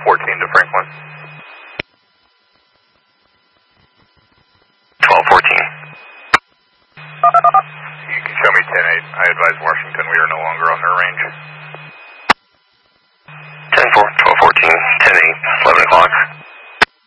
1214 to Franklin. 1214. You can show me 10-8. I advise Washington we are no longer on their range. 10-4, 1214, 10-8, 11 o'clock.